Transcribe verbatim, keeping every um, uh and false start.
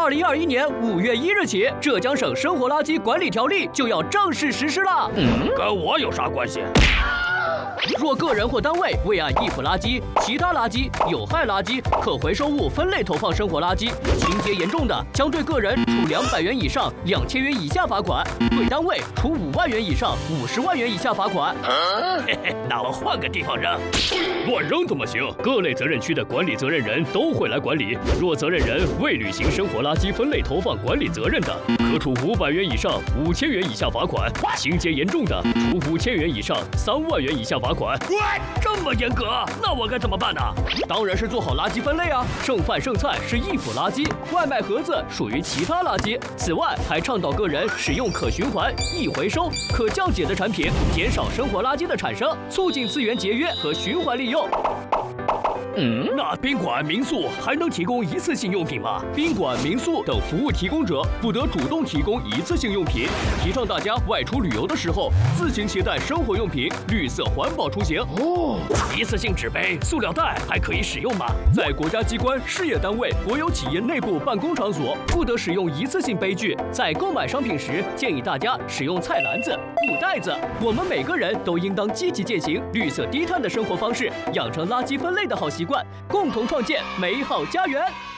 二零二一年五月一日起，浙江省生活垃圾管理条例就要正式实施了。 嗯，跟我有啥关系？ 若个人或单位未按易腐垃圾、其他垃圾、有害垃圾、可回收物分类投放生活垃圾，情节严重的，将对个人处两百元以上两千元以下罚款，对单位处五万元以上五十万元以下罚款。 啊、嘿嘿，那我换个地方扔。 乱扔怎么行？各类责任区的管理责任人都会来管理。若责任人未履行生活垃圾分类投放管理责任的，可处五百元以上五千元以下罚款；情节严重的，处五千元以上三万元以下罚款。 这么严格，那我该怎么办呢？ 当然是做好垃圾分类啊！剩饭剩菜是易腐垃圾，外卖盒子属于其他垃圾。此外，还倡导个人使用可循环、易回收、可降解的产品，减少生活垃圾的产生，促进资源节约和循环利用。 嗯，那宾馆、民宿还能提供一次性用品吗？ 宾馆、民宿等服务提供者不得主动提供一次性用品，提倡大家外出旅游的时候自行携带生活用品，绿色环保出行。 哦，一次性纸杯、塑料袋还可以使用吗？ 在国家机关、事业单位、国有企业内部办公场所，不得使用一次性杯具。在购买商品时，建议大家使用菜篮子、布袋子。我们每个人都应当积极践行绿色低碳的生活方式，养成垃圾分类的好习惯，共同创建美好家园。